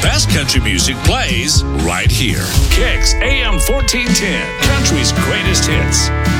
best country music plays right here. Kicks AM 1410, country's greatest hits.